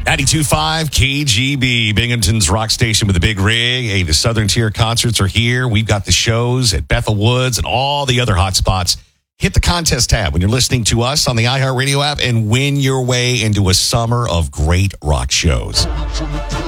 92.5 KGB, Binghamton's rock station with a big rig. Hey, the Southern Tier concerts are here. We've got the shows at Bethel Woods and all the other hot spots. Hit the contest tab when you're listening to us on the iHeartRadio app and win your way into a summer of great rock shows.